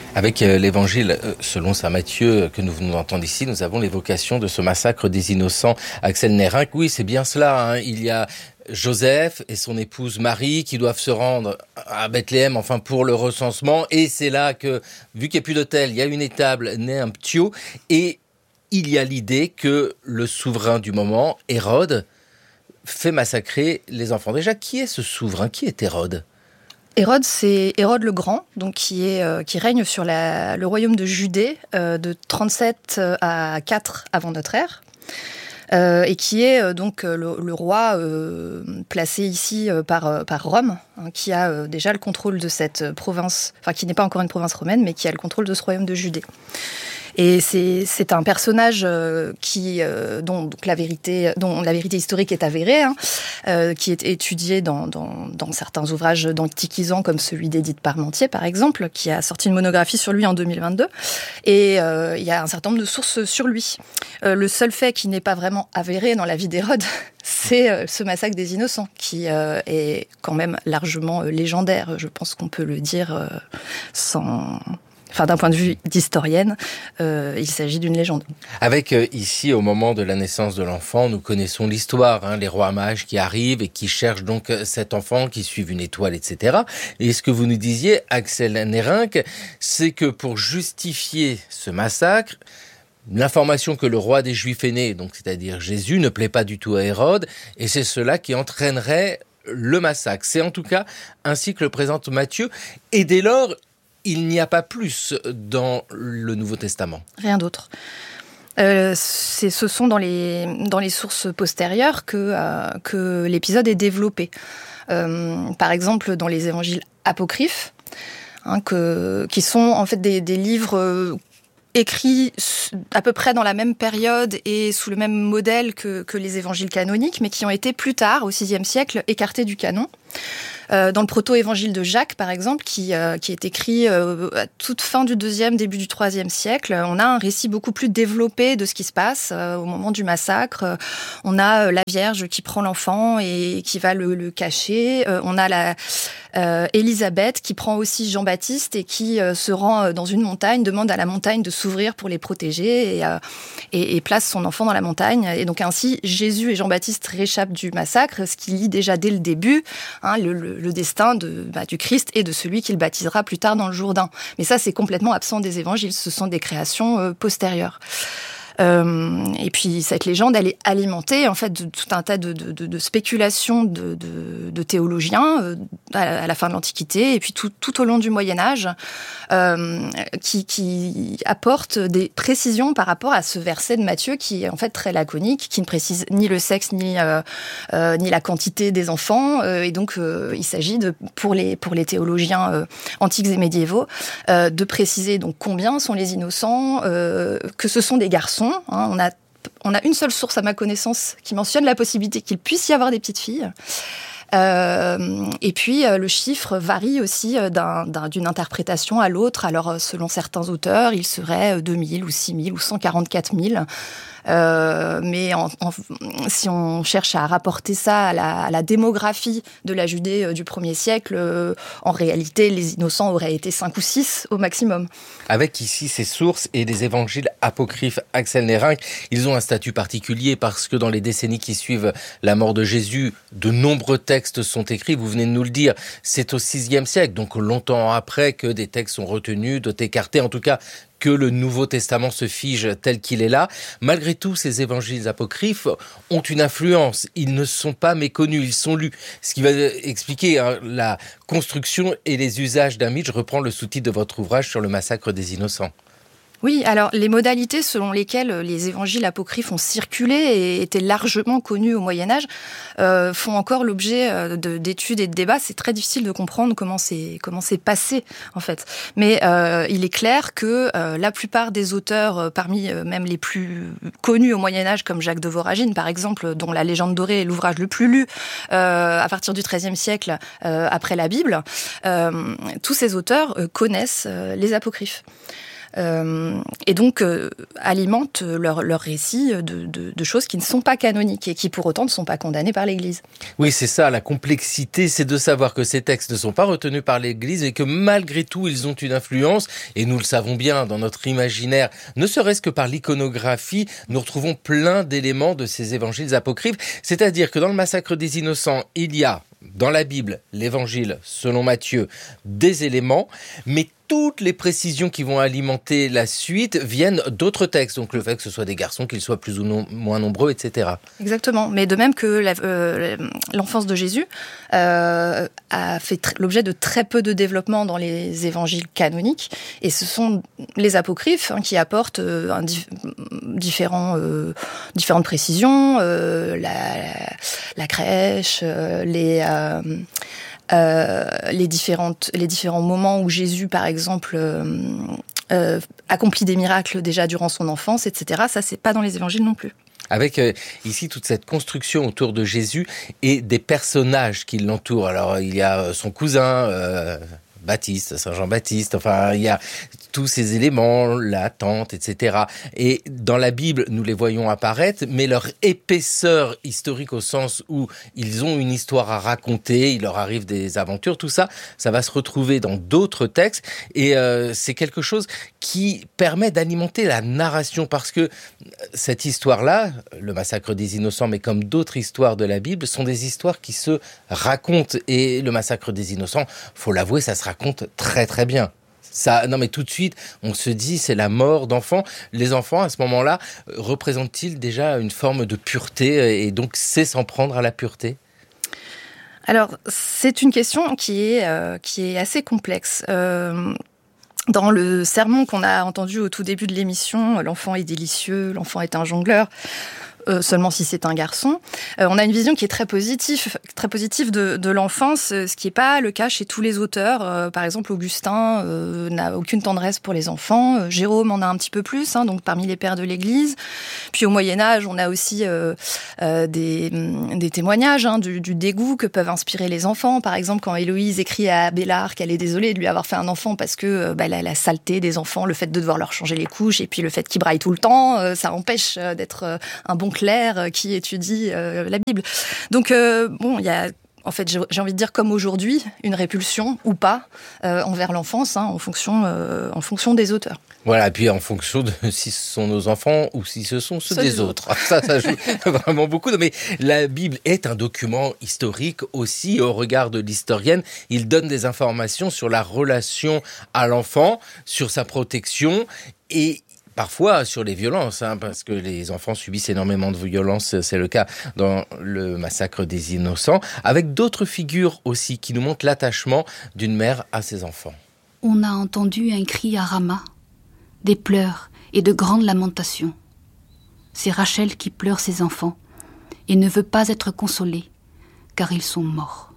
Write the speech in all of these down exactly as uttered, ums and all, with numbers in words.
Avec l'évangile selon saint Matthieu que nous venons d'entendre ici, nous avons l'évocation de ce massacre des innocents. Axel Nérinck, oui, c'est bien cela. Hein. Il y a Joseph et son épouse Marie qui doivent se rendre à Bethléem, enfin pour le recensement. Et c'est là que, vu qu'il n'y a plus d'hôtel, il y a une étable, naît un ptiot. Et il y a l'idée que le souverain du moment, Hérode, fait massacrer les enfants. Déjà, qui est ce souverain ? Qui est Hérode ? Hérode, c'est Hérode le Grand, donc qui, est, euh, qui règne sur la, le royaume de Judée euh, de trente-sept à quatre avant notre ère. Euh, et qui est euh, donc le, le roi euh, placé ici euh, par, par Rome, hein, qui a euh, déjà le contrôle de cette province, enfin qui n'est pas encore une province romaine, mais qui a le contrôle de ce royaume de Judée. Et c'est, c'est un personnage euh, qui, euh, dont, donc la vérité, dont la vérité historique est avérée, hein, euh, qui est étudiée dans, dans, dans certains ouvrages d'antiquisants, comme celui d'Édith Parmentier, par exemple, qui a sorti une monographie sur lui en deux mille vingt-deux. Et euh, il y a un certain nombre de sources sur lui. Euh, le seul fait qui n'est pas vraiment avéré dans la vie d'Hérode, c'est euh, ce massacre des innocents, qui euh, est quand même largement euh, légendaire. Je pense qu'on peut le dire euh, sans... Enfin, d'un point de vue d'historienne, euh, il s'agit d'une légende. Avec euh, ici, au moment de la naissance de l'enfant, nous connaissons l'histoire, hein, les rois mages qui arrivent et qui cherchent donc cet enfant, qui suivent une étoile, et cetera. Et ce que vous nous disiez, Axel Nérinck, c'est que pour justifier ce massacre, l'information que le roi des Juifs est né, donc c'est-à-dire Jésus, ne plaît pas du tout à Hérode, et c'est cela qui entraînerait le massacre. C'est en tout cas ainsi que le présente Matthieu, et dès lors, il n'y a pas plus dans le Nouveau Testament. Rien d'autre. Euh, c'est, ce sont dans les, dans les sources postérieures que, euh, que l'épisode est développé. Euh, par exemple, dans les évangiles apocryphes, hein, que, qui sont en fait des, des livres euh, écrits à peu près dans la même période et sous le même modèle que, que les évangiles canoniques, mais qui ont été plus tard, au sixième siècle, écartés du canon. Euh, dans le proto-évangile de Jacques, par exemple, qui, euh, qui est écrit euh, à toute fin du deuxième, début du troisième siècle, on a un récit beaucoup plus développé de ce qui se passe euh, au moment du massacre. Euh, on a euh, la Vierge qui prend l'enfant et qui va le, le cacher. Euh, on a la euh, Élisabeth qui prend aussi Jean-Baptiste et qui euh, se rend dans une montagne, demande à la montagne de s'ouvrir pour les protéger et, euh, et, et place son enfant dans la montagne. Et donc ainsi, Jésus et Jean-Baptiste réchappent du massacre, ce qui lie déjà dès le début hein, le, le le destin de, bah, du Christ et de celui qu'il baptisera plus tard dans le Jourdain. Mais ça, c'est complètement absent des évangiles. Ce sont des créations euh, postérieures. Euh, et puis cette légende, elle est alimentée en fait de tout un tas de, de, de, de spéculations de, de, de théologiens euh, à la fin de l'Antiquité et puis tout, tout au long du Moyen Âge, euh, qui, qui apportent des précisions par rapport à ce verset de Matthieu qui est en fait très laconique, qui ne précise ni le sexe ni euh, euh, ni la quantité des enfants. Euh, et donc euh, il s'agit de pour les pour les théologiens euh, antiques et médiévaux euh, de préciser donc combien sont les innocents, euh, que ce sont des garçons. Hein, on a, on a une seule source à ma connaissance qui mentionne la possibilité qu'il puisse y avoir des petites filles. Euh, et puis euh, le chiffre varie aussi euh, d'un, d'un, d'une interprétation à l'autre. Alors euh, selon certains auteurs, il serait deux mille ou six mille ou cent quarante-quatre mille. Euh, mais en, en, si on cherche à rapporter ça à la, à la démographie de la Judée euh, du premier siècle, euh, en réalité, les innocents auraient été cinq ou six au maximum. Avec ici ces sources et les évangiles apocryphes, Axel Nérinck, ils ont un statut particulier parce que dans les décennies qui suivent la mort de Jésus, de nombreux textes sont écrits, vous venez de nous le dire, c'est au sixième siècle, donc longtemps après que des textes sont retenus, d'autres écartés, en tout cas que le Nouveau Testament se fige tel qu'il est là. Malgré tout, ces évangiles apocryphes ont une influence. Ils ne sont pas méconnus, ils sont lus. Ce qui va expliquer hein, la construction et les usages d'un mythe. Je reprends le sous-titre de votre ouvrage sur le massacre des innocents. Oui, alors les modalités selon lesquelles les évangiles apocryphes ont circulé et étaient largement connus au Moyen-Âge euh, font encore l'objet euh, de, d'études et de débats. C'est très difficile de comprendre comment c'est, comment c'est passé, en fait. Mais euh, il est clair que euh, la plupart des auteurs, euh, parmi euh, même les plus connus au Moyen-Âge, comme Jacques de Voragine, par exemple, dont La Légende dorée est l'ouvrage le plus lu euh, à partir du treizième siècle euh, après la Bible, euh, tous ces auteurs euh, connaissent euh, les apocryphes. Euh, et donc euh, alimentent leur, leur récit de, de, de choses qui ne sont pas canoniques et qui pour autant ne sont pas condamnées par l'Église. Oui, c'est ça, la complexité, c'est de savoir que ces textes ne sont pas retenus par l'Église et que malgré tout, ils ont une influence. Et nous le savons bien, dans notre imaginaire, ne serait-ce que par l'iconographie, nous retrouvons plein d'éléments de ces évangiles apocryphes. C'est-à-dire que dans le Massacre des Innocents, il y a dans la Bible, l'évangile selon Matthieu, des éléments, mais toutes les précisions qui vont alimenter la suite viennent d'autres textes. Donc le fait que ce soit des garçons, qu'ils soient plus ou non, moins nombreux, et cetera. Exactement. Mais de même que la, euh, l'enfance de Jésus euh, a fait tr- l'objet de très peu de développement dans les évangiles canoniques. Et ce sont les apocryphes hein, qui apportent euh, un dif- différents, euh, différentes précisions, euh, la, la, la crèche, euh, les... Euh, Euh, les différentes, les différents moments où Jésus, par exemple, euh, euh, accomplit des miracles déjà durant son enfance, et cetera. Ça, c'est pas dans les évangiles non plus. Avec euh, ici toute cette construction autour de Jésus et des personnages qui l'entourent. Alors, il y a son cousin... Euh... Baptiste, Saint Jean-Baptiste, enfin, il y a tous ces éléments, la tante, et cetera. Et dans la Bible, nous les voyons apparaître, mais leur épaisseur historique au sens où ils ont une histoire à raconter, il leur arrive des aventures, tout ça, ça va se retrouver dans d'autres textes. Et euh, c'est quelque chose qui permet d'alimenter la narration, parce que cette histoire-là, le Massacre des Innocents, mais comme d'autres histoires de la Bible, sont des histoires qui se racontent. Et le Massacre des Innocents, faut l'avouer, ça se raconte très très bien. Ça, non mais tout de suite, on se dit c'est la mort d'enfants. Les enfants, à ce moment-là, représentent-ils déjà une forme de pureté et donc c'est s'en prendre à la pureté ? Alors, c'est une question qui est, euh, qui est assez complexe. Euh, dans le sermon qu'on a entendu au tout début de l'émission, l'enfant est délicieux, l'enfant est un jongleur, Euh, seulement si c'est un garçon. Euh, on a une vision qui est très positive, très positive de, de l'enfance, ce qui n'est pas le cas chez tous les auteurs. Euh, par exemple, Augustin euh, n'a aucune tendresse pour les enfants. Euh, Jérôme en a un petit peu plus, hein, donc parmi les pères de l'Église. Puis au Moyen-Âge, on a aussi euh, euh, des, des témoignages hein, du, du dégoût que peuvent inspirer les enfants. Par exemple, quand Héloïse écrit à Abélard qu'elle est désolée de lui avoir fait un enfant parce que euh, bah, la, la saleté des enfants, le fait de devoir leur changer les couches et puis le fait qu'ils braillent tout le temps, euh, ça empêche euh, d'être euh, un bon clerc qui étudie euh, la Bible. Donc, euh, bon, il y a, en fait, j'ai, j'ai envie de dire, comme aujourd'hui, une répulsion ou pas euh, envers l'enfance, hein, en fonction, euh, en fonction des auteurs. Voilà, et puis en fonction de si ce sont nos enfants ou si ce sont ceux, ceux des, des autres. autres. Ça, ça joue vraiment beaucoup. Mais la Bible est un document historique aussi au regard de l'historienne. Il donne des informations sur la relation à l'enfant, sur sa protection et parfois sur les violences, hein, parce que les enfants subissent énormément de violences, c'est le cas dans le Massacre des Innocents, avec d'autres figures aussi qui nous montrent l'attachement d'une mère à ses enfants. On a entendu un cri à Rama, des pleurs et de grandes lamentations. C'est Rachel qui pleure ses enfants et ne veut pas être consolée, car ils sont morts.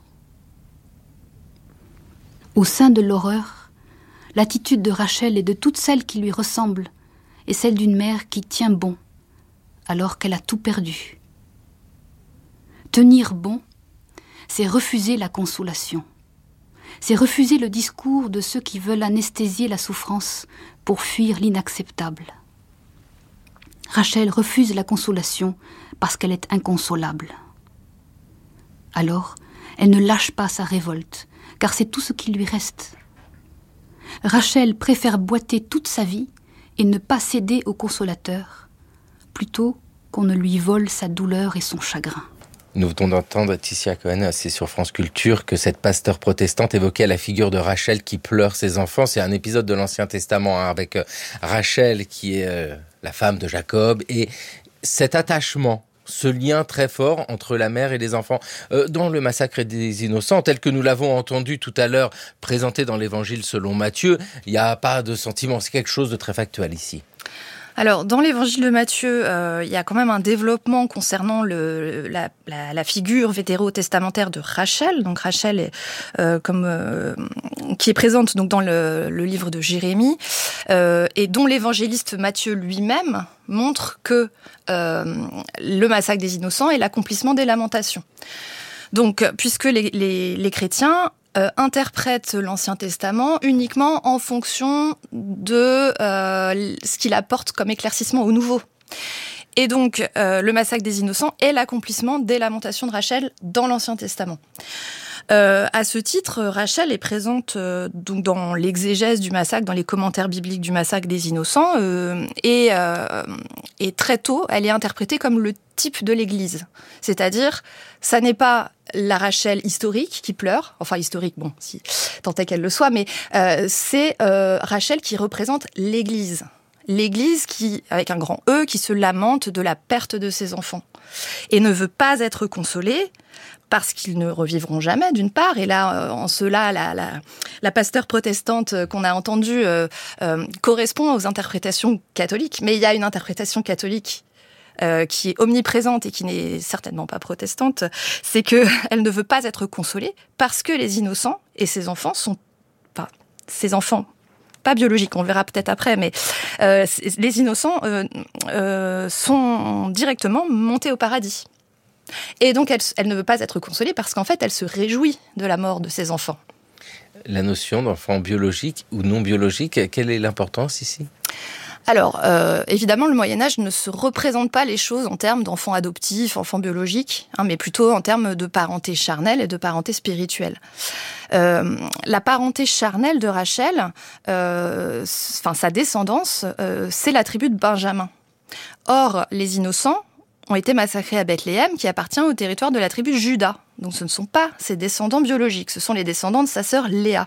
Au sein de l'horreur, l'attitude de Rachel et de toutes celles qui lui ressemblent est celle d'une mère qui tient bon, alors qu'elle a tout perdu. Tenir bon, c'est refuser la consolation. C'est refuser le discours de ceux qui veulent anesthésier la souffrance pour fuir l'inacceptable. Rachel refuse la consolation parce qu'elle est inconsolable. Alors, elle ne lâche pas sa révolte, car c'est tout ce qui lui reste. Rachel préfère boiter toute sa vie et ne pas céder au consolateur, plutôt qu'on ne lui vole sa douleur et son chagrin. Nous venons d'entendre Ticia Cohen, c'est sur France Culture, que cette pasteur protestante évoquait la figure de Rachel qui pleure ses enfants. C'est un épisode de l'Ancien Testament hein, avec Rachel qui est euh, la femme de Jacob et cet attachement, ce lien très fort entre la mère et les enfants. Euh, dans le Massacre des Innocents, tel que nous l'avons entendu tout à l'heure, présenté dans l'Évangile selon Matthieu, il n'y a pas de sentiment, c'est quelque chose de très factuel ici. Alors, dans l'évangile de Matthieu, euh, il y a quand même un développement concernant le, la, la, la figure vétérotestamentaire de Rachel. Donc, Rachel est, euh, comme, euh, qui est présente donc, dans le, le livre de Jérémie, euh, et dont l'évangéliste Matthieu lui-même montre que euh, le massacre des Innocents est l'accomplissement des lamentations. Donc, puisque les, les, les chrétiens euh, interprète l'Ancien Testament uniquement en fonction de euh, ce qu'il apporte comme éclaircissement au Nouveau. Et donc, euh, le massacre des innocents est l'accomplissement des lamentations de Rachel dans l'Ancien Testament. Euh, à ce titre, Rachel est présente euh, donc dans l'exégèse du massacre, dans les commentaires bibliques du massacre des innocents, euh, et, euh, et très tôt, elle est interprétée comme le type de l'Église. C'est-à-dire, ça n'est pas la Rachel historique qui pleure, enfin historique, bon, si tant est qu'elle le soit, mais euh, c'est euh, Rachel qui représente l'Église. L'Église qui, avec un grand E, qui se lamente de la perte de ses enfants et ne veut pas être consolée parce qu'ils ne revivront jamais, d'une part. Et là, euh, en cela, la, la, la pasteur protestante qu'on a entendue euh, euh, correspond aux interprétations catholiques. Mais il y a une interprétation catholique euh, qui est omniprésente et qui n'est certainement pas protestante, c'est qu'elle ne veut pas être consolée parce que les innocents et ses enfants sont... Enfin, ses enfants... pas biologiques, on verra peut-être après, mais euh, les innocents euh, euh, sont directement montés au paradis. Et donc, elle, elle ne veut pas être consolée parce qu'en fait, elle se réjouit de la mort de ses enfants. La notion d'enfant biologique ou non biologique, quelle est l'importance ici ? Alors, euh, évidemment, le Moyen-Âge ne se représente pas les choses en termes d'enfants adoptifs, enfants biologiques, hein, mais plutôt en termes de parenté charnelle et de parenté spirituelle. Euh, la parenté charnelle de Rachel, euh, enfin sa descendance, euh, c'est la tribu de Benjamin. Or, les innocents ont été massacrés à Bethléem, qui appartient au territoire de la tribu Juda. Donc ce ne sont pas ses descendants biologiques, ce sont les descendants de sa sœur Léa.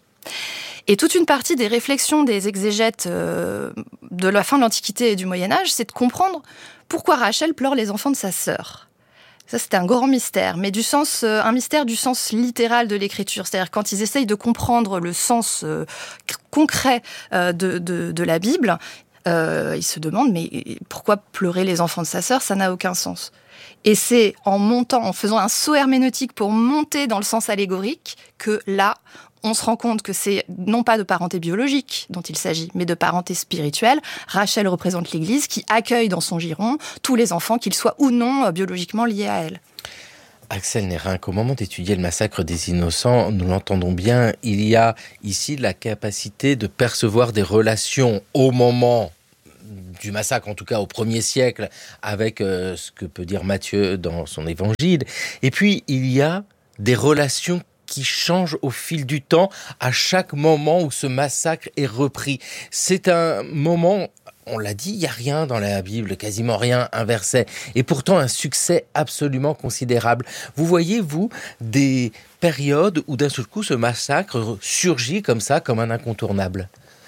Et toute une partie des réflexions des exégètes euh, de la fin de l'Antiquité et du Moyen-Âge, c'est de comprendre pourquoi Rachel pleure les enfants de sa sœur. Ça, c'est un grand mystère, mais du sens, euh, un mystère du sens littéral de l'écriture. C'est-à-dire quand ils essayent de comprendre le sens euh, concret euh, de, de, de la Bible, euh, ils se demandent, mais pourquoi pleurer les enfants de sa sœur ? Ça n'a aucun sens. Et c'est en montant, en faisant un saut herméneutique pour monter dans le sens allégorique, que là, on se rend compte que c'est non pas de parenté biologique dont il s'agit, mais de parenté spirituelle. Rachel représente l'Église qui accueille dans son giron tous les enfants, qu'ils soient ou non biologiquement liés à elle. Axel Nérinck, au moment d'étudier le massacre des innocents, nous l'entendons bien, il y a ici la capacité de percevoir des relations au moment du massacre, en tout cas au premier siècle, avec euh, ce que peut dire Matthieu dans son évangile. Et puis, il y a des relations qui changent au fil du temps, à chaque moment où ce massacre est repris. C'est un moment, on l'a dit, il n'y a rien dans la Bible, quasiment rien, un verset, et pourtant un succès absolument considérable. Vous voyez, vous, des périodes où d'un seul coup ce massacre surgit comme ça, comme un incontournable ?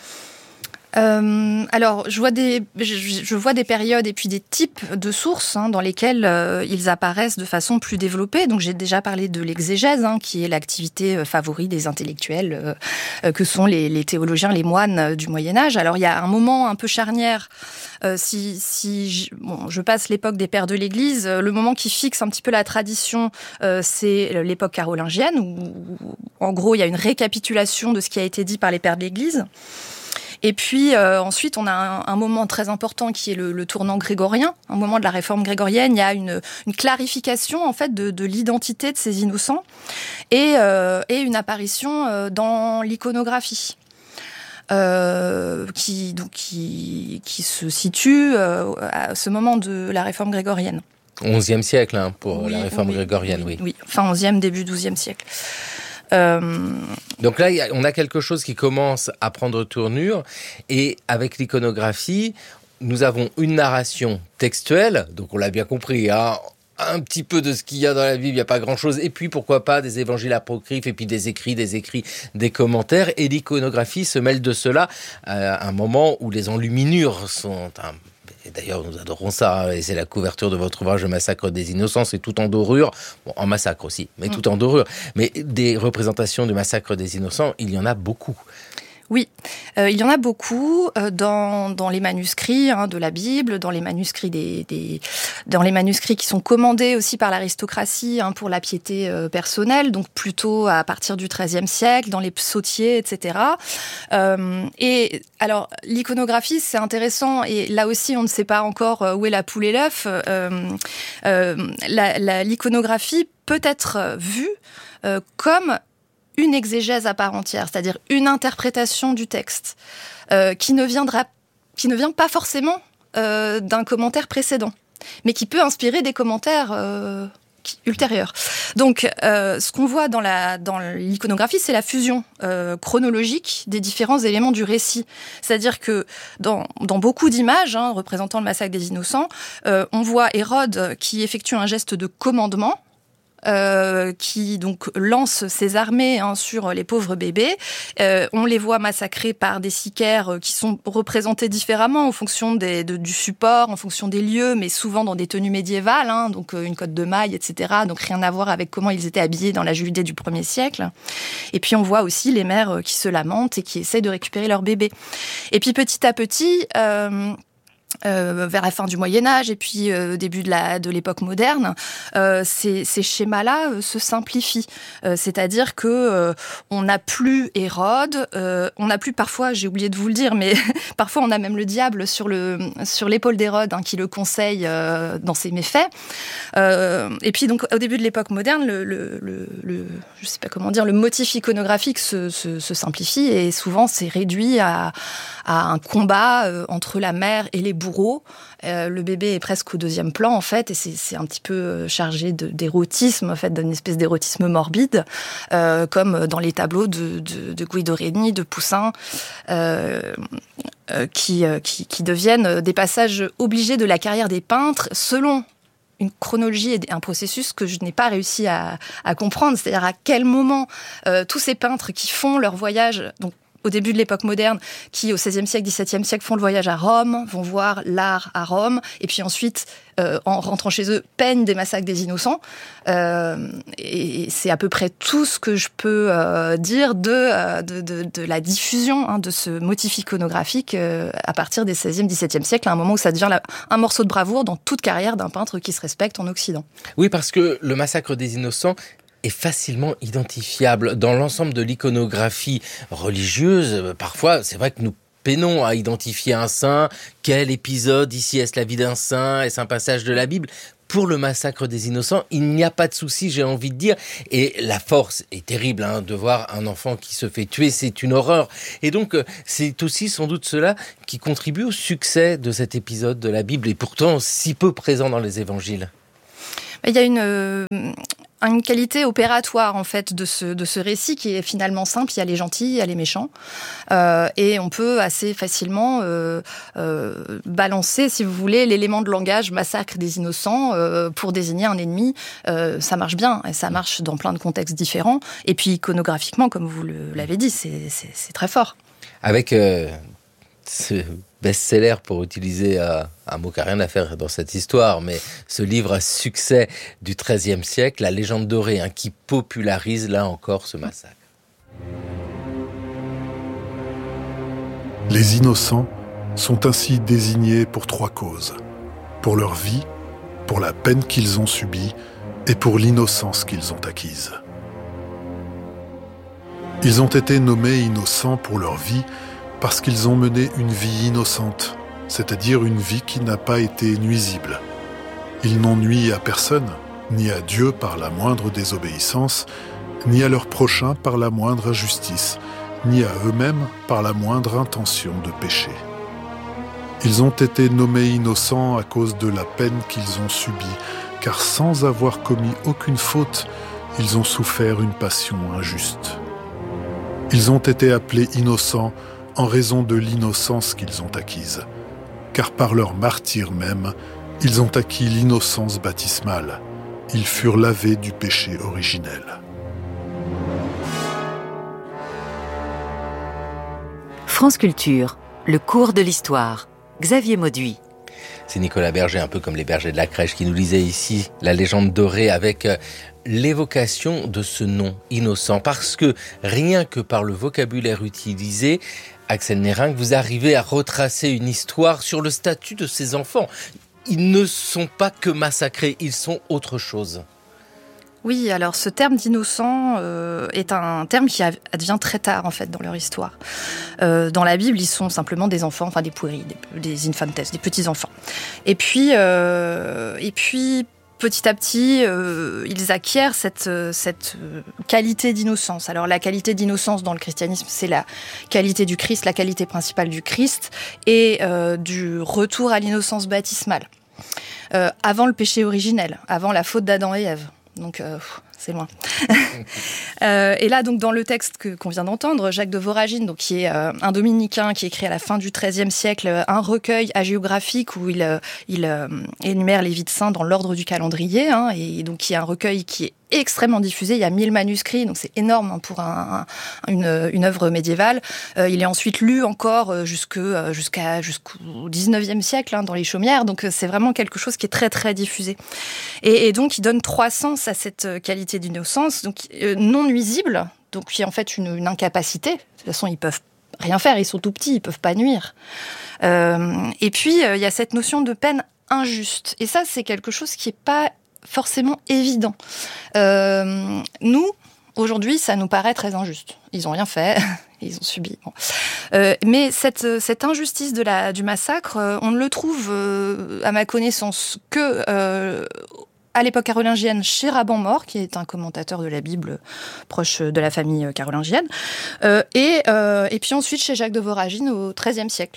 Euh, alors, je vois des, je, je vois des périodes et puis des types de sources hein, dans lesquelles euh, ils apparaissent de façon plus développée. Donc, j'ai déjà parlé de l'exégèse, hein, qui est l'activité euh, favorite des intellectuels, euh, euh, que sont les, les théologiens, les moines euh, du Moyen-Âge. Alors, il y a un moment un peu charnière. Euh, si, si je, bon, je passe l'époque des pères de l'Église, euh, le moment qui fixe un petit peu la tradition, euh, c'est l'époque carolingienne, où, où en gros, il y a une récapitulation de ce qui a été dit par les pères de l'Église. Et puis euh, ensuite, on a un, un moment très important qui est le, le tournant grégorien, un moment de la réforme grégorienne. Il y a une, une clarification en fait de, de l'identité de ces innocents et, euh, et une apparition euh, dans l'iconographie. Euh, qui, donc, qui, qui se situe euh, à ce moment de la réforme grégorienne. onzième siècle hein, pour oui, la réforme oui, grégorienne, oui. Oui, fin onzième, début douzième siècle. Euh... Donc là, on a quelque chose qui commence à prendre tournure, et avec l'iconographie, nous avons une narration textuelle, donc on l'a bien compris, hein, un petit peu de ce qu'il y a dans la Bible, il n'y a pas grand-chose, et puis pourquoi pas des évangiles apocryphes, et puis des écrits, des écrits, des commentaires, et l'iconographie se mêle de cela à un moment où les enluminures sont... un Et d'ailleurs, nous adorons ça, et c'est la couverture de votre ouvrage, Le Massacre des Innocents, c'est tout en dorure, bon, en massacre aussi, mais tout en dorure. Mais des représentations du Massacre des Innocents, il y en a beaucoup. Oui, euh, il y en a beaucoup euh, dans, dans les manuscrits hein, de la Bible, dans les manuscrits des, des, dans les manuscrits qui sont commandés aussi par l'aristocratie hein, pour la piété euh, personnelle, donc plutôt à partir du treizième siècle, dans les psautiers, et cetera. Euh, et alors, l'iconographie, c'est intéressant, et là aussi, on ne sait pas encore où est la poule et l'œuf. Euh, euh, la, la, l'iconographie peut être vue euh, comme une exégèse à part entière, c'est-à-dire une interprétation du texte, euh, qui ne viendra, qui ne vient pas forcément euh, d'un commentaire précédent, mais qui peut inspirer des commentaires euh, qui, ultérieurs. Donc, euh, ce qu'on voit dans, la, dans l'iconographie, c'est la fusion euh, chronologique des différents éléments du récit. C'est-à-dire que dans, dans beaucoup d'images hein, représentant le massacre des innocents, euh, on voit Hérode qui effectue un geste de commandement, Euh, qui donc lance ses armées hein, sur les pauvres bébés. Euh, on les voit massacrés par des sicaires qui sont représentés différemment en fonction des, de, du support, en fonction des lieux, mais souvent dans des tenues médiévales, hein, donc une cotte de maille, et cetera. Donc rien à voir avec comment ils étaient habillés dans la Judée du premier siècle. Et puis on voit aussi les mères qui se lamentent et qui essaient de récupérer leurs bébés. Et puis petit à petit... Euh, Euh, vers la fin du Moyen-Âge et puis euh, début de, la, de l'époque moderne, euh, ces, ces schémas-là euh, se simplifient. Euh, c'est-à-dire que euh, on n'a plus Hérode, euh, on n'a plus parfois, j'ai oublié de vous le dire, mais parfois on a même le diable sur, le, sur l'épaule d'Hérode hein, qui le conseille euh, dans ses méfaits. Euh, et puis donc au début de l'époque moderne, le, le, le, le, je sais pas comment dire, le motif iconographique se, se, se simplifie et souvent c'est réduit à, à un combat euh, entre la mère et les bourreau. Euh, le bébé est presque au deuxième plan, en fait, et c'est, c'est un petit peu chargé de, d'érotisme, en fait, d'une espèce d'érotisme morbide, euh, comme dans les tableaux de, de, de Guido Reni, de Poussin, euh, euh, qui, euh, qui, qui deviennent des passages obligés de la carrière des peintres, selon une chronologie et un processus que je n'ai pas réussi à, à comprendre. C'est-à-dire à quel moment euh, tous ces peintres qui font leur voyage... Donc, au début de l'époque moderne, qui au seizième siècle, dix-septième siècle font le voyage à Rome, vont voir l'art à Rome, et puis ensuite, euh, en rentrant chez eux, peignent des massacres des innocents. Euh, et c'est à peu près tout ce que je peux euh, dire de, euh, de, de, de la diffusion hein, de ce motif iconographique euh, à partir des seizième, dix-septième siècle, à un moment où ça devient la, un morceau de bravoure dans toute carrière d'un peintre qui se respecte en Occident. Oui, parce que le massacre des innocents est facilement identifiable. Dans l'ensemble de l'iconographie religieuse, parfois, c'est vrai que nous peinons à identifier un saint. Quel épisode, ici, est-ce la vie d'un saint? Est-ce un passage de la Bible? Pour le massacre des innocents, il n'y a pas de souci, j'ai envie de dire. Et la force est terrible, hein, de voir un enfant qui se fait tuer, c'est une horreur. Et donc, c'est aussi sans doute cela qui contribue au succès de cet épisode de la Bible, et pourtant si peu présent dans les évangiles. Il y a une... Euh... une qualité opératoire en fait de ce de ce récit qui est finalement simple. Il y a les gentils, il y a les méchants, euh, et on peut assez facilement euh, euh, balancer, si vous voulez, l'élément de langage massacre des innocents euh, pour désigner un ennemi. Euh, ça marche bien et ça marche dans plein de contextes différents. Et puis iconographiquement, comme vous le, l'avez dit, c'est, c'est c'est très fort. Avec euh, ce best-seller, pour utiliser euh, un mot qui n'a rien à faire dans cette histoire, mais ce livre à succès du treizième siècle, La légende dorée, hein, qui popularise là encore ce massacre. Les innocents sont ainsi désignés pour trois causes. Pour leur vie, pour la peine qu'ils ont subie et pour l'innocence qu'ils ont acquise. Ils ont été nommés innocents pour leur vie parce qu'ils ont mené une vie innocente, c'est-à-dire une vie qui n'a pas été nuisible. Ils n'ont nui à personne, ni à Dieu par la moindre désobéissance, ni à leur prochain par la moindre injustice, ni à eux-mêmes par la moindre intention de péché. Ils ont été nommés innocents à cause de la peine qu'ils ont subie, car sans avoir commis aucune faute, ils ont souffert une passion injuste. Ils ont été appelés innocents en raison de l'innocence qu'ils ont acquise, car par leur martyre même, ils ont acquis l'innocence baptismale. Ils furent lavés du péché originel. France Culture, le cours de l'histoire. Xavier Mauduit. C'est Nicolas Berger, un peu comme les bergers de la crèche, qui nous lisait ici La légende dorée avec l'évocation de ce nom innocent. Parce que rien que par le vocabulaire utilisé, Axel Nérinck, vous arrivez à retracer une histoire sur le statut de ces enfants. Ils ne sont pas que massacrés, ils sont autre chose. Oui, alors ce terme d'innocent euh, est un terme qui advient très tard en fait dans leur histoire. Euh, dans la Bible, ils sont simplement des enfants, enfin des puéris, des, des infantes, des petits enfants. Et puis, euh, et puis petit à petit, euh, ils acquièrent cette, cette qualité d'innocence. Alors la qualité d'innocence dans le christianisme, c'est la qualité du Christ, la qualité principale du Christ, et euh, du retour à l'innocence baptismale. Euh, avant le péché originel, avant la faute d'Adam et Ève. Donc, euh, c'est loin. euh, et là, donc, dans le texte que, qu'on vient d'entendre, Jacques de Voragine, donc, qui est euh, un dominicain qui écrit à la fin du treizième siècle un recueil hagiographique où il, euh, il euh, énumère les vies de saints dans l'ordre du calendrier, hein, et donc qui est un recueil qui est extrêmement diffusé. Il y a mille manuscrits, donc c'est énorme hein, pour un, un, une, une œuvre médiévale. Euh, il est ensuite lu encore jusque, jusqu'à, jusqu'au dix-neuvième siècle hein, dans les chaumières, donc c'est vraiment quelque chose qui est très très diffusé. Et, et donc il donne trois sens à cette qualité d'innocence, donc euh, non nuisible, donc qui est en fait une, une incapacité. De toute façon, ils peuvent rien faire, ils sont tout petits, ils peuvent pas nuire. Euh, et puis il euh, y a cette notion de peine injuste. Et ça, c'est quelque chose qui est pas forcément évident. Euh, nous, aujourd'hui, ça nous paraît très injuste. Ils ont rien fait, ils ont subi. Bon. Euh, mais cette, cette injustice de la, du massacre, euh, on ne le trouve, euh, à ma connaissance, que euh, à l'époque carolingienne chez Raban-Maure, qui est un commentateur de la Bible proche de la famille carolingienne, euh, et, euh, et puis ensuite chez Jacques de Voragine au treizième siècle.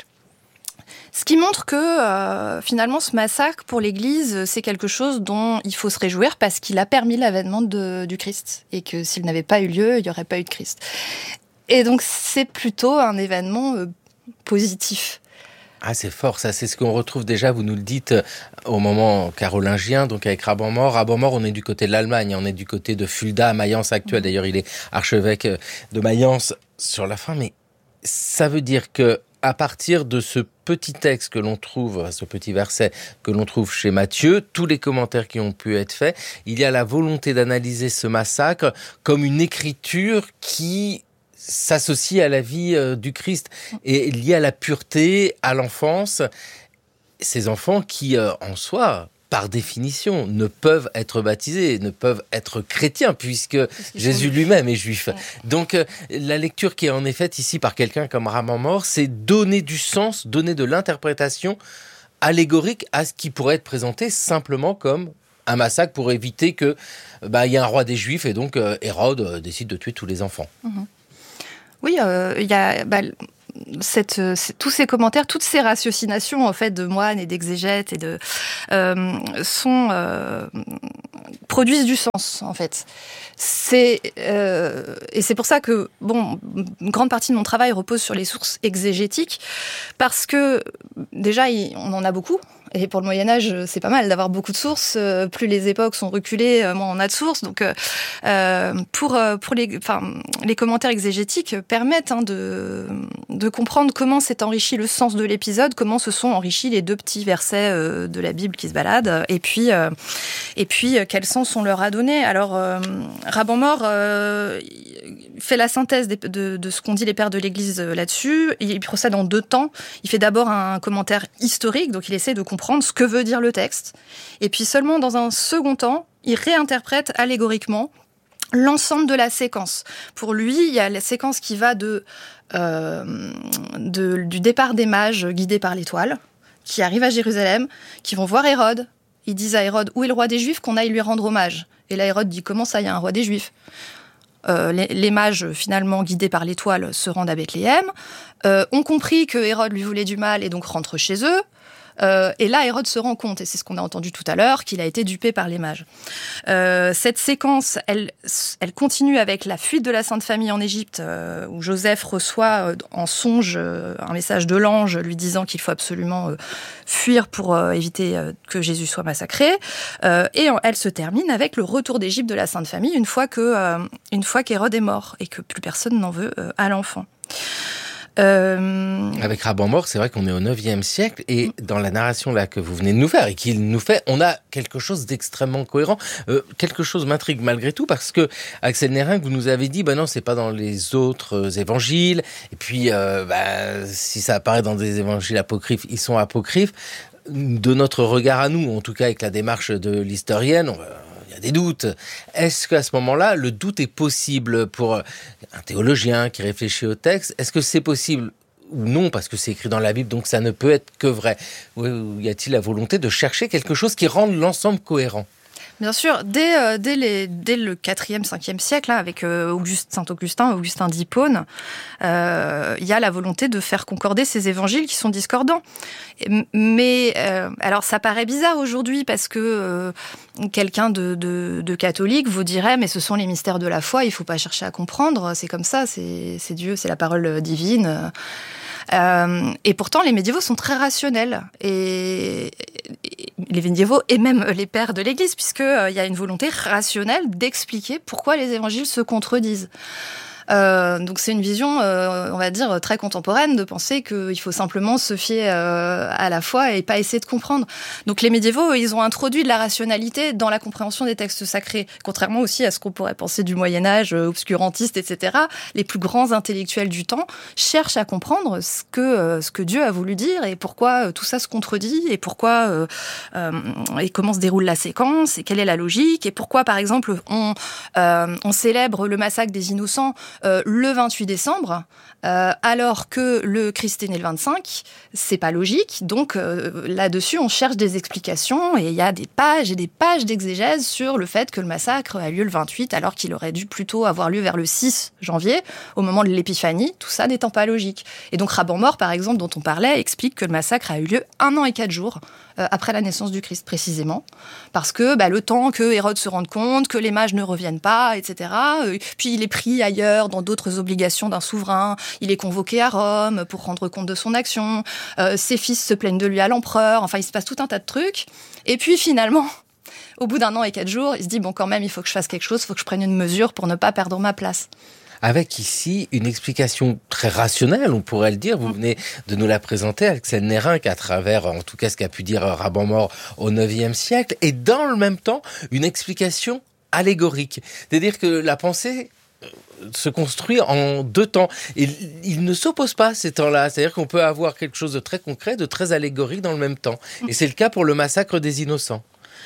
Ce qui montre que, euh, finalement, ce massacre, pour l'Église, c'est quelque chose dont il faut se réjouir parce qu'il a permis l'avènement de, du Christ. Et que s'il n'avait pas eu lieu, il n'y aurait pas eu de Christ. Et donc, c'est plutôt un événement euh, positif. Ah, c'est fort, ça, c'est ce qu'on retrouve déjà, vous nous le dites, au moment carolingien, donc avec Raban-Maure. Raban-Maure, on est du côté de l'Allemagne, on est du côté de Fulda, Mayence actuelle. D'ailleurs, il est archevêque de Mayence sur la fin, mais ça veut dire que à partir de ce petit texte que l'on trouve, ce petit verset que l'on trouve chez Matthieu, tous les commentaires qui ont pu être faits, il y a la volonté d'analyser ce massacre comme une écriture qui s'associe à la vie euh, du Christ et liée à la pureté, à l'enfance. Ces enfants qui, euh, en soi, par définition, ne peuvent être baptisés, ne peuvent être chrétiens, puisque Jésus lui-même est juif. Ouais. Donc, euh, la lecture qui est en effet faite ici par quelqu'un comme Raban-Maure, c'est donner du sens, donner de l'interprétation allégorique à ce qui pourrait être présenté simplement comme un massacre pour éviter que bah, y a un roi des Juifs et donc euh, Hérode euh, décide de tuer tous les enfants. Mmh. Oui, il euh, y a... Bah, Cette, tous ces commentaires, toutes ces ratiocinations en fait de moines et d'exégètes et de euh, sont euh, produisent du sens en fait. C'est euh, et c'est pour ça que bon, une grande partie de mon travail repose sur les sources exégétiques parce que déjà on en a beaucoup. Et pour le Moyen-Âge, c'est pas mal d'avoir beaucoup de sources. Plus les époques sont reculées, moins on a de sources. Donc, euh, pour, pour les, enfin, les commentaires exégétiques permettent hein, de, de comprendre comment s'est enrichi le sens de l'épisode, comment se sont enrichis les deux petits versets euh, de la Bible qui se baladent, et puis, euh, et puis quel sens on leur a donné. Alors, euh, Raban-Maure euh, fait la synthèse de, de, de ce qu'ont dit les pères de l'Église là-dessus. Il procède en deux temps. Il fait d'abord un commentaire historique, donc il essaie de comprendre ce que veut dire le texte. Et puis seulement dans un second temps, il réinterprète allégoriquement l'ensemble de la séquence. Pour lui, il y a la séquence qui va de, euh, de, du départ des mages guidés par l'étoile, qui arrivent à Jérusalem, qui vont voir Hérode. Ils disent à Hérode, où est le roi des Juifs, qu'on aille lui rendre hommage. Et là, Hérode dit, comment ça, il y a un roi des Juifs ? Euh, les, les mages, finalement, guidés par l'étoile, se rendent à Bethléem, euh, ont compris que Hérode lui voulait du mal et donc rentrent chez eux. Euh, et là, Hérode se rend compte, et c'est ce qu'on a entendu tout à l'heure, qu'il a été dupé par les mages. Euh, cette séquence, elle, elle continue avec la fuite de la Sainte Famille en Égypte, euh, où Joseph reçoit euh, en songe euh, un message de l'ange lui disant qu'il faut absolument euh, fuir pour euh, éviter euh, que Jésus soit massacré. Euh, et elle se termine avec le retour d'Égypte de la Sainte Famille une fois que, euh, une fois qu'Hérode est mort et que plus personne n'en veut euh, à l'enfant. Euh... Avec Raban-Maure, c'est vrai qu'on est au neuvième siècle et dans la narration là que vous venez de nous faire et qu'il nous fait, on a quelque chose d'extrêmement cohérent. Euh, quelque chose m'intrigue malgré tout parce que Axel Nérin, vous nous avez dit, ben non, c'est pas dans les autres évangiles. Et puis, euh, bah, si ça apparaît dans des évangiles apocryphes, ils sont apocryphes. De notre regard à nous, en tout cas avec la démarche de l'historienne, on va... il y a des doutes. Est-ce qu'à ce moment-là, le doute est possible pour un théologien qui réfléchit au texte ? Est-ce que c'est possible ou non, parce que c'est écrit dans la Bible, donc ça ne peut être que vrai ? Ou y a-t-il la volonté de chercher quelque chose qui rende l'ensemble cohérent ? Bien sûr, dès, euh, dès, les, dès le quatrième, cinquième siècle, hein, avec euh, Auguste, Saint-Augustin, Augustin d'Hippone, euh, il y a la volonté de faire concorder ces évangiles qui sont discordants. Mais, euh, alors ça paraît bizarre aujourd'hui parce que euh, quelqu'un de, de, de catholique vous dirait « mais ce sont les mystères de la foi, il ne faut pas chercher à comprendre, c'est comme ça, c'est, c'est Dieu, c'est la parole divine ». Euh, et pourtant, les médiévaux sont très rationnels. Et, et les médiévaux et même les pères de l'Église, puisqu'il euh, y a une volonté rationnelle d'expliquer pourquoi les évangiles se contredisent. Euh, donc c'est une vision, euh, on va dire, très contemporaine de penser qu'il faut simplement se fier euh, à la foi et pas essayer de comprendre. Donc les médiévaux, ils ont introduit de la rationalité dans la compréhension des textes sacrés, contrairement aussi à ce qu'on pourrait penser du Moyen-Âge, euh, obscurantiste, et cetera. Les plus grands intellectuels du temps cherchent à comprendre ce que, euh, ce que Dieu a voulu dire et pourquoi euh, tout ça se contredit et pourquoi euh, euh, et comment se déroule la séquence et quelle est la logique et pourquoi, par exemple, on, euh, on célèbre le massacre des Innocents Euh, le vingt-huit décembre, euh, alors que le Christ est né le vingt-cinq, c'est pas logique. Donc euh, là-dessus, on cherche des explications et il y a des pages et des pages d'exégèse sur le fait que le massacre a lieu le vingt-huit, alors qu'il aurait dû plutôt avoir lieu vers le six janvier, au moment de l'épiphanie, tout ça n'étant pas logique. Et donc Raban-Mort, par exemple, dont on parlait, explique que le massacre a eu lieu un an et quatre jours euh, après la naissance du Christ, précisément, parce que bah, le temps que Hérode se rende compte, que les mages ne reviennent pas, et cetera. Euh, puis il est pris ailleurs, dans d'autres obligations d'un souverain. Il est convoqué à Rome pour rendre compte de son action. Euh, ses fils se plaignent de lui à l'empereur. Enfin, il se passe tout un tas de trucs. Et puis finalement, au bout d'un an et quatre jours, il se dit, bon, quand même, il faut que je fasse quelque chose, il faut que je prenne une mesure pour ne pas perdre ma place. Avec ici une explication très rationnelle, on pourrait le dire. Vous venez de nous la présenter, Axel Nérinck, à travers, en tout cas, ce qu'a pu dire Raban-Mort au neuvième siècle. Et dans le même temps, une explication allégorique. C'est-à-dire que la pensée se construit en deux temps. Et il ne s'oppose pas ces temps-là. C'est-à-dire qu'on peut avoir quelque chose de très concret, de très allégorique dans le même temps. Et c'est le cas pour le massacre des Innocents.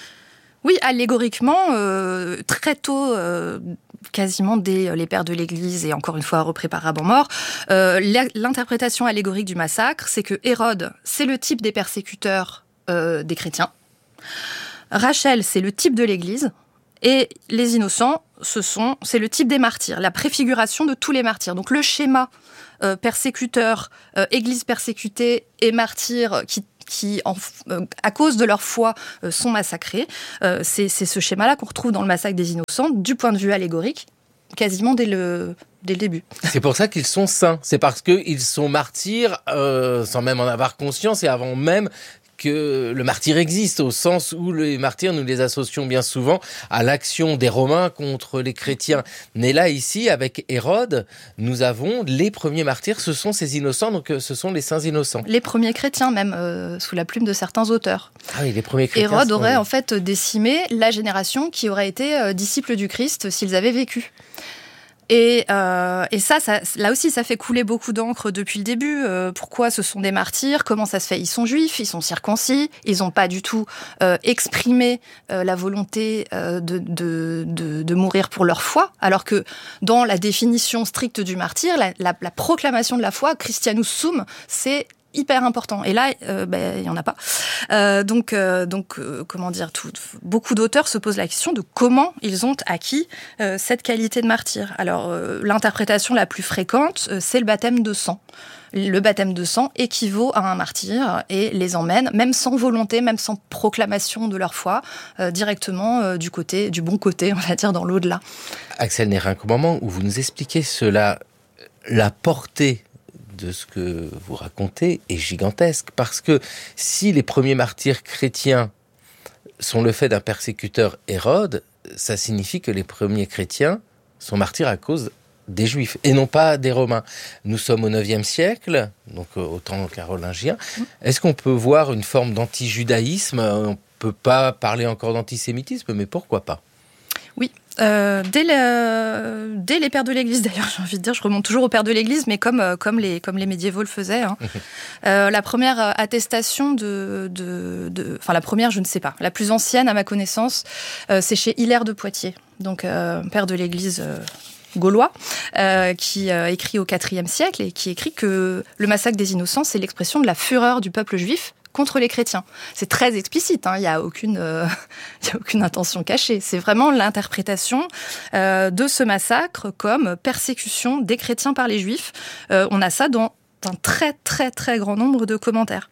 Oui, allégoriquement, euh, très tôt, euh, quasiment dès les pères de l'Église, et encore une fois repris par Raban-Mort, euh, l'interprétation allégorique du massacre, c'est que Hérode, c'est le type des persécuteurs euh, des chrétiens. Rachel, c'est le type de l'Église. Et les innocents, ce sont, c'est le type des martyrs, la préfiguration de tous les martyrs. Donc le schéma euh, persécuteur, euh, église persécutée et martyrs qui, qui en, euh, à cause de leur foi, euh, sont massacrés, euh, c'est, c'est ce schéma-là qu'on retrouve dans le massacre des innocents, du point de vue allégorique, quasiment dès le, dès le début. C'est pour ça qu'ils sont saints, c'est parce qu'ils sont martyrs, euh, sans même en avoir conscience, et avant même que le martyr existe, au sens où les martyrs, nous les associons bien souvent à l'action des Romains contre les chrétiens. Mais là, ici, avec Hérode, nous avons les premiers martyrs, ce sont ces innocents, donc ce sont les saints innocents. Les premiers chrétiens, même, euh, sous la plume de certains auteurs. Ah oui, les premiers chrétiens. Hérode aurait, oui. en fait, décimé la génération qui aurait été euh, disciple du Christ s'ils avaient vécu. Et, euh, et ça, ça, là aussi, ça fait couler beaucoup d'encre depuis le début. Euh, pourquoi ce sont des martyrs ? Comment ça se fait ? Ils sont juifs, ils sont circoncis, ils n'ont pas du tout euh, exprimé euh, la volonté euh, de, de, de, de mourir pour leur foi, alors que dans la définition stricte du martyr, la, la, la proclamation de la foi, Christianus sum, c'est hyper important. Et là, euh, ben, il y en a pas. Euh, donc, euh, donc, euh, comment dire, tout, beaucoup d'auteurs se posent la question de comment ils ont acquis euh, cette qualité de martyr. Alors, euh, l'interprétation la plus fréquente, euh, c'est le baptême de sang. Le baptême de sang équivaut à un martyr et les emmène, même sans volonté, même sans proclamation de leur foi, euh, directement euh, du côté, du bon côté, on va dire, dans l'au-delà. Axel Nérinck, au moment où vous nous expliquez cela, la portée de ce que vous racontez est gigantesque, parce que si les premiers martyrs chrétiens sont le fait d'un persécuteur Hérode, ça signifie que les premiers chrétiens sont martyrs à cause des Juifs, et non pas des Romains. Nous sommes au neuvième siècle, donc au temps carolingien. Est-ce qu'on peut voir une forme d'anti-judaïsme ? On ne peut pas parler encore d'antisémitisme, mais pourquoi pas ? Oui, euh, dès, le, dès les pères de l'Église, d'ailleurs, j'ai envie de dire, je remonte toujours aux pères de l'Église, mais comme, comme, les, comme les médiévaux le faisaient. Hein. euh, la première attestation de, de, de... Enfin, la première, je ne sais pas. La plus ancienne, à ma connaissance, euh, c'est chez Hilaire de Poitiers, donc euh, père de l'Église euh, gaulois, euh, qui euh, écrit au quatrième siècle et qui écrit que le massacre des Innocents, c'est l'expression de la fureur du peuple juif contre les chrétiens. C'est très explicite, hein, il n'y a aucune, euh, il y a aucune intention cachée. C'est vraiment l'interprétation euh, de ce massacre comme persécution des chrétiens par les juifs. Euh, on a ça dans un très très très grand nombre de commentaires.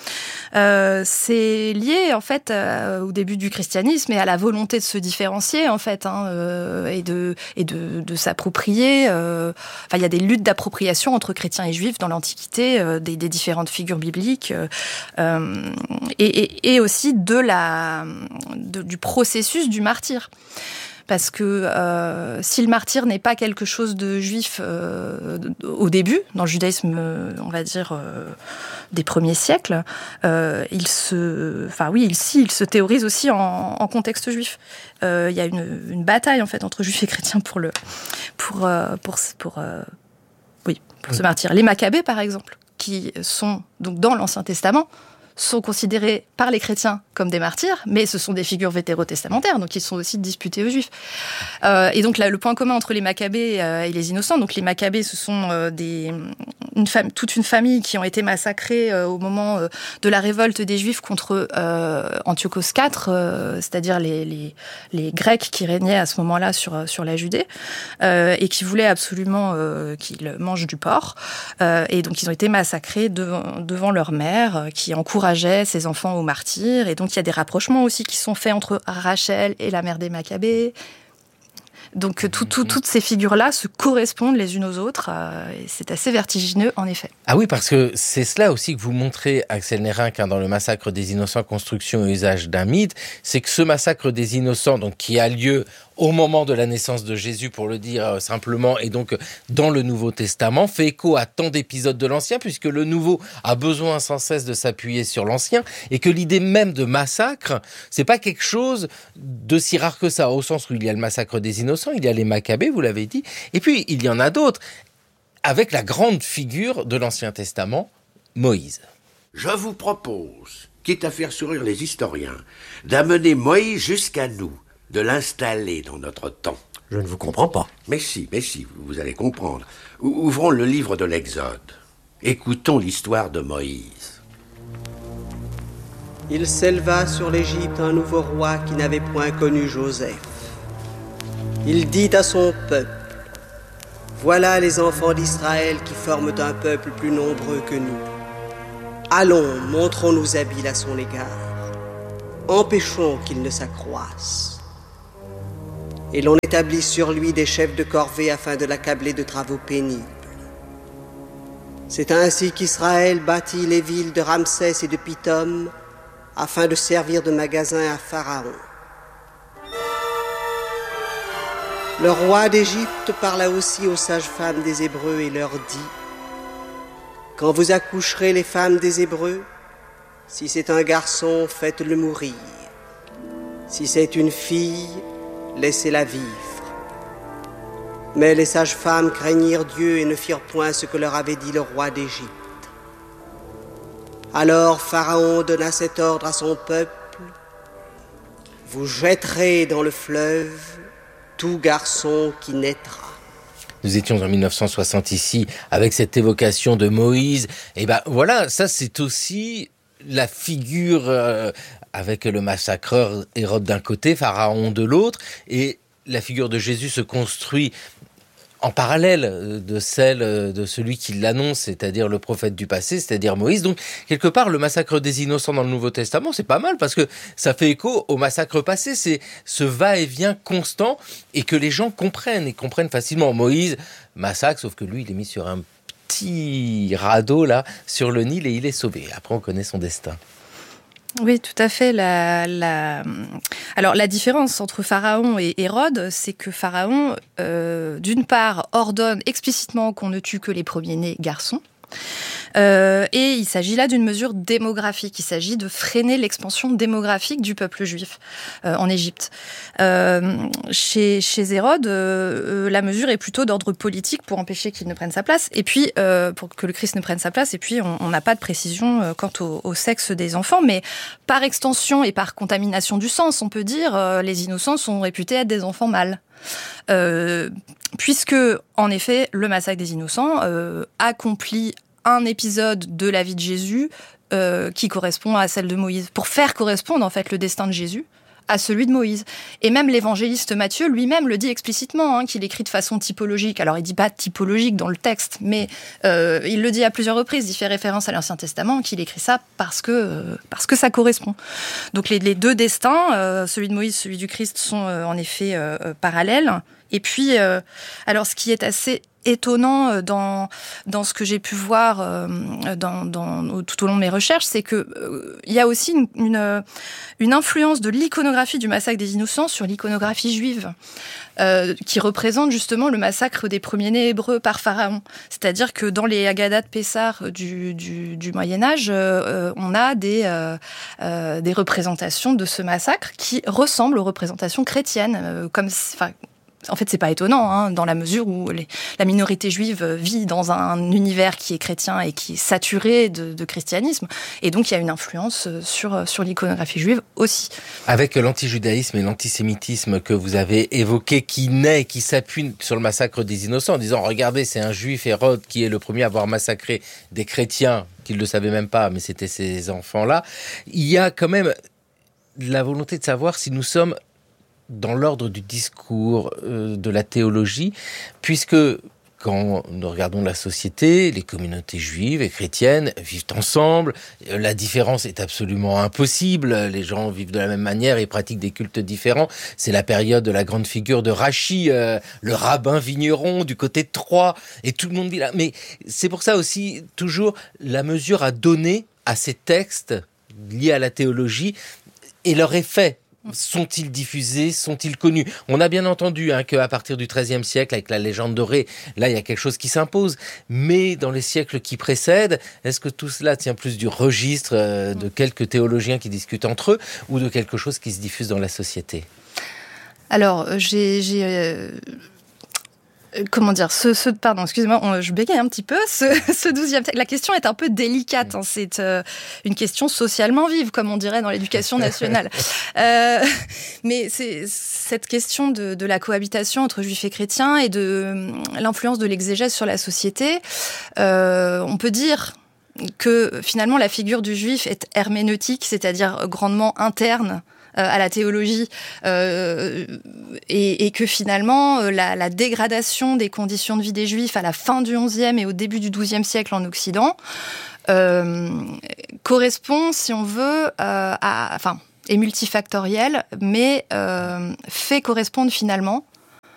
Euh, c'est lié en fait euh, au début du christianisme et à la volonté de se différencier en fait hein, euh, et de et de, de s'approprier. Euh, enfin, il y a des luttes d'appropriation entre chrétiens et juifs dans l'Antiquité, euh, des, des différentes figures bibliques euh, et, et, et aussi de la de, du processus du martyre. Parce que euh, si le martyr n'est pas quelque chose de juif euh, au début, dans le judaïsme, on va dire, euh, des premiers siècles, euh, il se, enfin oui, il, si, il se théorise aussi en, en contexte juif. Euh, il y a une, une bataille en fait entre juifs et chrétiens pour le, pour, euh, pour, pour, euh, oui, pour ce martyr. Les Maccabées, par exemple, qui sont donc dans l'Ancien Testament, sont considérés par les chrétiens comme des martyrs, mais ce sont des figures vétérotestamentaires, donc ils sont aussi disputés aux juifs. Euh, et donc là, le point commun entre les Maccabées euh, et les Innocents, donc les Maccabées, ce sont euh, des, une fam- toute une famille qui ont été massacrées euh, au moment euh, de la révolte des Juifs contre euh, Antiochos quatre, euh, c'est-à-dire les, les, les Grecs qui régnaient à ce moment-là sur, sur la Judée, euh, et qui voulaient absolument euh, qu'ils mangent du porc. Euh, et donc ils ont été massacrés devant, devant leur mère, euh, qui encourageait ses enfants au martyr. Et donc, il y a des rapprochements aussi qui sont faits entre Rachel et la mère des Maccabées. Donc, tout, tout, toutes ces figures-là se correspondent les unes aux autres. Euh, et c'est assez vertigineux, en effet. Ah oui, parce que c'est cela aussi que vous montrez, Axel Nérinck, hein, dans le massacre des Innocents, construction et usage d'un mythe, c'est que ce massacre des Innocents, donc qui a lieu au moment de la naissance de Jésus, pour le dire euh, simplement, et donc dans le Nouveau Testament, fait écho à tant d'épisodes de l'Ancien, puisque le Nouveau a besoin sans cesse de s'appuyer sur l'Ancien, et que l'idée même de massacre, c'est pas quelque chose de si rare que ça, au sens où il y a le massacre des Innocents, il y a les Maccabées, vous l'avez dit, et puis il y en a d'autres, avec la grande figure de l'Ancien Testament, Moïse. Je vous propose, quitte à faire sourire les historiens, d'amener Moïse jusqu'à nous, de l'installer dans notre temps. Je ne vous comprends pas. Mais si, mais si, vous allez comprendre. Ouvrons le livre de l'Exode. Écoutons l'histoire de Moïse. Il s'éleva sur l'Égypte un nouveau roi qui n'avait point connu Joseph. Il dit à son peuple, « Voilà les enfants d'Israël qui forment un peuple plus nombreux que nous. Allons, montrons-nous habiles à son égard. Empêchons qu'il ne s'accroisse. » Et l'on établit sur lui des chefs de corvée afin de l'accabler de travaux pénibles. C'est ainsi qu'Israël bâtit les villes de Ramsès et de Pithom afin de servir de magasin à Pharaon. Le roi d'Égypte parla aussi aux sages-femmes des Hébreux et leur dit « Quand vous accoucherez les femmes des Hébreux, si c'est un garçon, faites-le mourir. Si c'est une fille, laissez-la vivre. » Mais les sages-femmes craignirent Dieu et ne firent point ce que leur avait dit le roi d'Égypte. Alors Pharaon donna cet ordre à son peuple, « Vous jetterez dans le fleuve tout garçon qui naîtra. » Nous étions en mille neuf cent soixante ici avec cette évocation de Moïse. Et ben voilà, ça c'est aussi la figure euh, avec le massacreur Hérode d'un côté, Pharaon de l'autre, et la figure de Jésus se construit en parallèle de celle de celui qui l'annonce, c'est-à-dire le prophète du passé, c'est-à-dire Moïse. Donc, quelque part, le massacre des innocents dans le Nouveau Testament, c'est pas mal, parce que ça fait écho au massacre passé. C'est ce va-et-vient constant, et que les gens comprennent, et comprennent facilement. Moïse massacre, sauf que lui, il est mis sur un petit radeau, là, sur le Nil, et il est sauvé. Après, on connaît son destin. Oui, tout à fait. La, la... Alors, la différence entre Pharaon et Hérode, c'est que Pharaon, euh, d'une part, ordonne explicitement qu'on ne tue que les premiers-nés garçons. Euh, et il s'agit là d'une mesure démographique. Il s'agit de freiner l'expansion démographique du peuple juif euh, en Égypte. Euh, chez, chez Hérode, euh, la mesure est plutôt d'ordre politique pour empêcher qu'il ne prenne sa place, et puis euh, pour que le Christ ne prenne sa place. Et puis on n'a pas de précision euh, quant au, au sexe des enfants, mais par extension et par contamination du sens, on peut dire euh, les innocents sont réputés être des enfants mâles. Euh, puisque, en effet, le massacre des innocents euh, accomplit un épisode de la vie de Jésus euh, qui correspond à celle de Moïse, pour faire correspondre en fait le destin de Jésus à celui de Moïse. Et même l'évangéliste Matthieu lui-même le dit explicitement, hein, qu'il écrit de façon typologique. Alors il dit pas typologique dans le texte, mais euh, il le dit à plusieurs reprises, il fait référence à l'Ancien Testament, qu'il écrit ça parce que, euh, parce que ça correspond. Donc les, les deux destins, euh, celui de Moïse, celui du Christ, sont euh, en effet euh, euh, parallèles. Et puis, euh, alors ce qui est assez étonnant dans dans ce que j'ai pu voir euh, dans, dans tout au long de mes recherches, c'est que euh, il y a aussi une, une une influence de l'iconographie du massacre des Innocents sur l'iconographie juive, euh, qui représente justement le massacre des premiers-nés hébreux par Pharaon. C'est-à-dire que dans les Haggadah de Pessah du du, du Moyen Âge, euh, on a des euh, euh, des représentations de ce massacre qui ressemblent aux représentations chrétiennes, euh, comme enfin. En fait, c'est pas étonnant, hein, dans la mesure où les, la minorité juive vit dans un univers qui est chrétien et qui est saturé de, de christianisme. Et donc, il y a une influence sur, sur l'iconographie juive aussi. Avec l'antijudaïsme et l'antisémitisme que vous avez évoqué, qui naît, qui s'appuie sur le massacre des Innocents, en disant, regardez, c'est un juif, Hérode, qui est le premier à avoir massacré des chrétiens, qu'ils ne le savaient même pas, mais c'était ces enfants-là. Il y a quand même la volonté de savoir si nous sommes dans l'ordre du discours, euh, de la théologie, puisque quand nous regardons la société, les communautés juives et chrétiennes vivent ensemble, la différence est absolument impossible, les gens vivent de la même manière et pratiquent des cultes différents. C'est la période de la grande figure de Rachi, euh, le rabbin vigneron du côté de Troyes, et tout le monde dit là. Mais c'est pour ça aussi, toujours, la mesure à donner à ces textes liés à la théologie et leur effet. Sont-ils diffusés? Sont-ils connus? On a bien entendu hein, qu'à partir du treizième siècle, avec la légende dorée, là, il y a quelque chose qui s'impose. Mais dans les siècles qui précèdent, est-ce que tout cela tient plus du registre euh, de quelques théologiens qui discutent entre eux ou de quelque chose qui se diffuse dans la société? Alors, j'ai... j'ai euh... Comment dire, ce, ce pardon, excusez-moi, on, je bégaye un petit peu. Ce, ce douzième siècle, la question est un peu délicate. Hein, c'est euh, une question socialement vive, comme on dirait dans l'éducation nationale. euh, mais c'est cette question de, de la cohabitation entre juifs et chrétiens et de euh, l'influence de l'exégèse sur la société. Euh, on peut dire que finalement la figure du juif est herméneutique, c'est-à-dire grandement interne à la théologie, euh, et, et que finalement la, la dégradation des conditions de vie des Juifs à la fin du onzième et au début du douzième siècle en Occident euh, correspond, si on veut, euh, à, enfin, est multifactoriel, mais euh, fait correspondre finalement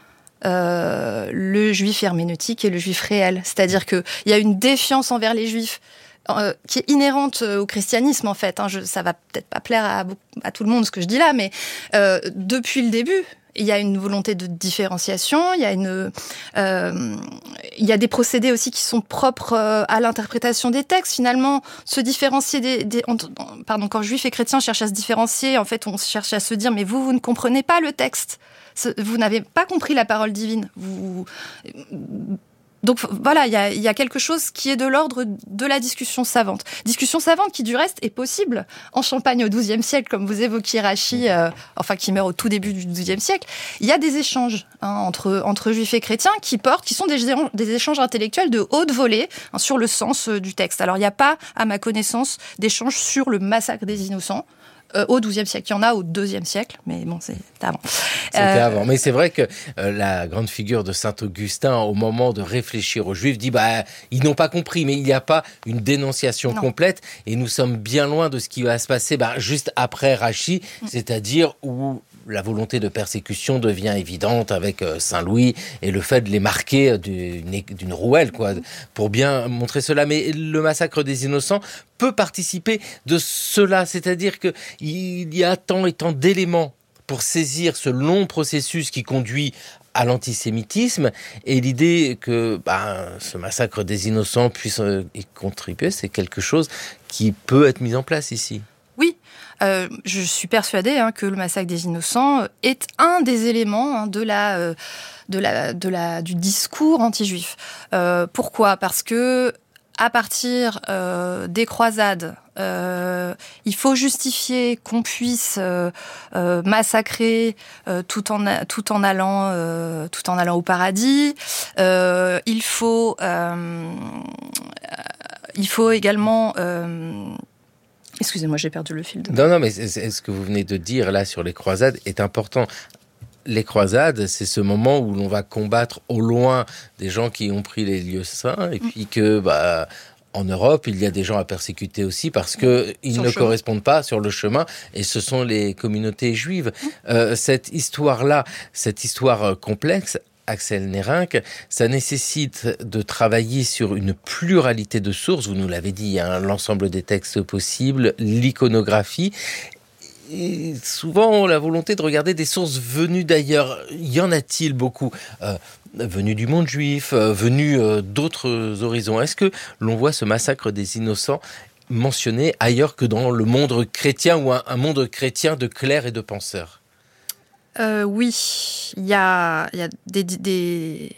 euh, le Juif herméneutique et le Juif réel. C'est-à-dire qu'il y a une défiance envers les Juifs Euh, qui est inhérente au christianisme en fait. Hein. Je, ça va peut-être pas plaire à, à tout le monde ce que je dis là, mais euh, depuis le début, il y a une volonté de différenciation, il y a une, euh, il y a des procédés aussi qui sont propres à l'interprétation des textes. Finalement, se différencier des, des on, pardon, quand juifs et chrétiens cherchent à se différencier, en fait, on cherche à se dire mais vous, vous ne comprenez pas le texte, vous n'avez pas compris la parole divine. Vous Donc voilà, il y a, y a quelque chose qui est de l'ordre de la discussion savante. Discussion savante qui, du reste, est possible en Champagne au douzième siècle, comme vous évoquiez Rachi, euh, enfin qui meurt au tout début du douzième siècle. Il y a des échanges hein, entre, entre juifs et chrétiens qui portent, qui sont des, des échanges intellectuels de haute volée hein, sur le sens euh, du texte. Alors il n'y a pas, à ma connaissance, d'échanges sur le massacre des innocents. Euh, au douzième siècle. Il y en a au deuxième siècle, mais bon, c'était avant. C'était euh... avant. Mais c'est vrai que euh, la grande figure de saint Augustin, au moment de réfléchir aux Juifs, dit bah ils n'ont pas compris, mais il n'y a pas une dénonciation non. complète. Et nous sommes bien loin de ce qui va se passer bah, juste après Rachi, mm. c'est-à-dire où la volonté de persécution devient évidente avec euh, Saint Louis et le fait de les marquer d'une, d'une rouelle, quoi, pour bien montrer cela. Mais le massacre des Innocents peut participer de cela, c'est-à-dire que il y a tant et tant d'éléments pour saisir ce long processus qui conduit à l'antisémitisme, et l'idée que bah, ce massacre des Innocents puisse euh, y contribuer, c'est quelque chose qui peut être mis en place ici. Oui, euh, je suis persuadée hein, que le massacre des Innocents est un des éléments hein, de la, euh, de la, de la, du discours anti-juif. Euh, pourquoi ? Parce que à partir euh, des croisades, euh, il faut justifier qu'on puisse euh, euh, massacrer euh, tout en tout en allant euh, tout en allant au paradis. Euh, il faut euh, il faut également euh, Excusez-moi, j'ai perdu le fil de... Non, non, mais c'est, c'est, ce que vous venez de dire là sur les croisades est important. Les croisades, c'est ce moment où l'on va combattre au loin des gens qui ont pris les lieux saints, et puis que, bah, en Europe, il y a des gens à persécuter aussi parce que ils ne correspondent pas sur le chemin, et ce sont les communautés juives. Euh, cette histoire-là, cette histoire complexe, Axel Nérinck, ça nécessite de travailler sur une pluralité de sources. Vous nous l'avez dit, hein, l'ensemble des textes possibles, l'iconographie. Et souvent, la volonté de regarder des sources venues d'ailleurs. Y en a-t-il beaucoup euh, venues du monde juif, euh, venues euh, d'autres horizons? Est-ce que l'on voit ce massacre des innocents mentionné ailleurs que dans le monde chrétien, ou un, un monde chrétien de clercs et de penseurs? Euh, oui, il y a, y a des... des...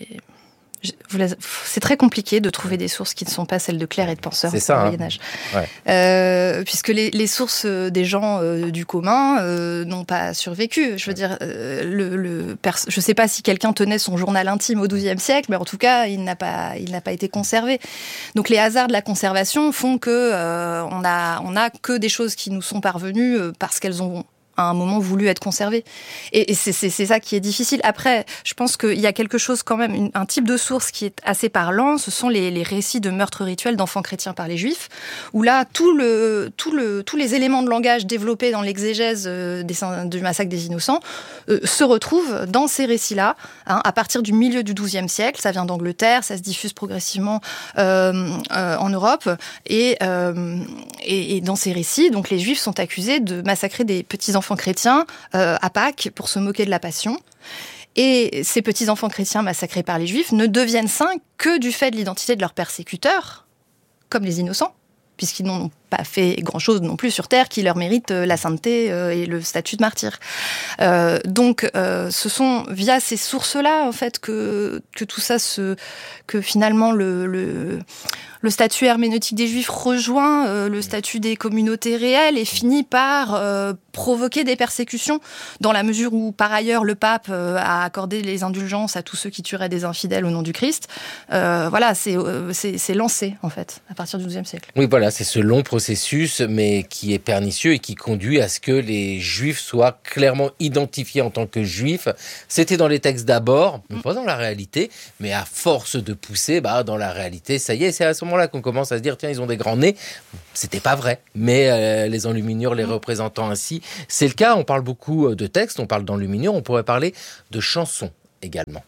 C'est très compliqué de trouver des sources qui ne sont pas celles de clercs et de penseurs au hein. Moyen-Âge. Ouais. Euh, puisque les, les sources des gens euh, du commun euh, n'ont pas survécu. Je veux dire, euh, le, le pers- je ne sais pas si quelqu'un tenait son journal intime au douzième siècle, mais en tout cas, il n'a pas, il n'a pas été conservé. Donc les hasards de la conservation font que euh, on a, on a que des choses qui nous sont parvenues euh, parce qu'elles ont à un moment voulu être conservé. Et, et c'est, c'est, c'est ça qui est difficile. Après, je pense qu'il y a quelque chose quand même, une, un type de source qui est assez parlant, ce sont les, les récits de meurtres rituels d'enfants chrétiens par les Juifs, où là, tout le, tout le, tous les éléments de langage développés dans l'exégèse euh, des, du massacre des Innocents euh, se retrouvent dans ces récits-là, hein, à partir du milieu du douzième siècle. Ça vient d'Angleterre, ça se diffuse progressivement euh, euh, en Europe, et, euh, et, et dans ces récits, donc les Juifs sont accusés de massacrer des petits-enfants chrétiens euh, à Pâques pour se moquer de la Passion. Et ces petits-enfants chrétiens massacrés par les Juifs ne deviennent saints que du fait de l'identité de leurs persécuteurs, comme les innocents, puisqu'ils n'ont pas fait grand-chose non plus sur Terre qui leur mérite la sainteté euh, et le statut de martyr. Euh, donc, euh, ce sont via ces sources-là, en fait, que, que tout ça se... que finalement le... le Le statut herméneutique des Juifs rejoint euh, le statut des communautés réelles et finit par euh, provoquer des persécutions, dans la mesure où, par ailleurs, le pape euh, a accordé les indulgences à tous ceux qui tueraient des infidèles au nom du Christ. Euh, voilà, c'est, euh, c'est, c'est lancé, en fait, à partir du douzième siècle. Oui, voilà, c'est ce long processus, mais qui est pernicieux et qui conduit à ce que les Juifs soient clairement identifiés en tant que Juifs. C'était dans les textes d'abord, mais pas dans la réalité, mais à force de pousser, bah, dans la réalité, ça y est, c'est à ce moment là qu'on commence à se dire tiens, ils ont des grands nez. C'était pas vrai, mais euh, les enluminures les représentant ainsi, c'est le cas. On parle beaucoup de textes, on parle d'enluminures, on pourrait parler de chansons également.